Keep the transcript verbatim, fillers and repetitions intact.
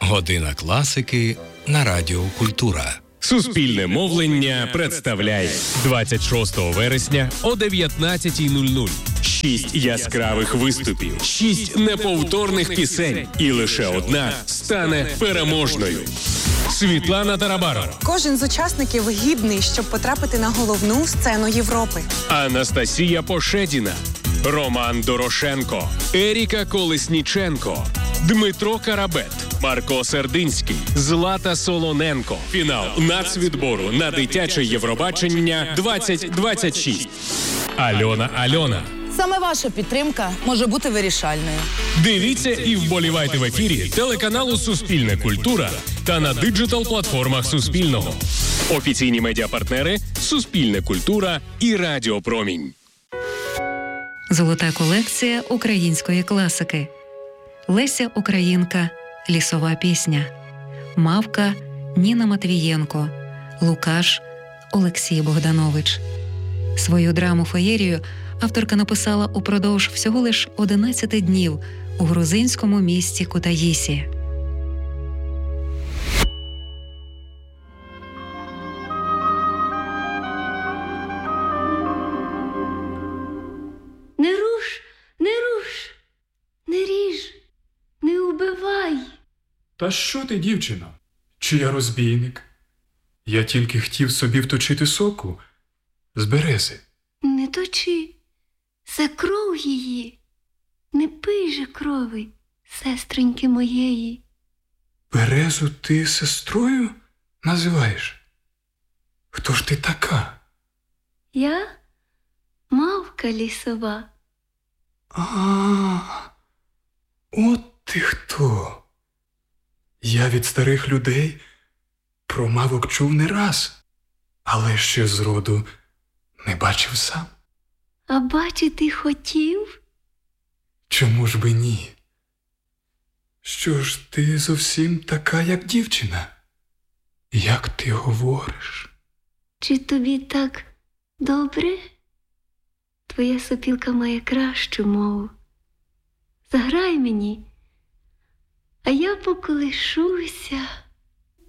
Година класики на Радіо Культура. Суспільне мовлення представляє двадцять шостого вересня о дев'ятнадцятій нуль нуль. Шість яскравих виступів, шість неповторних пісень, і лише одна стане переможною. Світлана Тарабарова. Кожен з учасників гідний, щоб потрапити на головну сцену Європи. Анастасія Пошедіна, Роман Дорошенко, Еріка Колесніченко, Дмитро Карабет, Марко Сердинський, Злата Солоненко. Фінал нацвідбору на дитяче Євробачення двадцять двадцять шість. Альона Альона. Саме ваша підтримка може бути вирішальною. Дивіться і вболівайте в ефірі телеканалу «Суспільне культура» та на диджитал-платформах Суспільного. Офіційні медіапартнери «Суспільне культура» і Радіо Промінь. Золота колекція української класики. Леся Українка. Лісова пісня. Мавка. Ніна Матвієнко. Лукаш. Олексій Богданович. Свою драму-феєрію авторка написала упродовж всього лиш одинадцяти днів у грузинському місті Кутаїсі. Не руш, не руш, не ріж, не убивай. Та що ти, дівчино? Чи я розбійник? Я тільки хотів собі вточити соку з берези. Не точи, це кров її. Не пий же крови, сестреньки моєї. Березу ти сестрою називаєш? Хто ж ти така? Я мавка лісова. А, от ти хто. Я від старих людей про мавок чув не раз, але ще зроду не бачив сам. А бачити хотів? Чому ж би ні? Що ж ти зовсім така, як дівчина? Як ти говориш? Чи тобі так добре? Твоя сопілка має кращу мову. Заграй мені, а я поколишуся.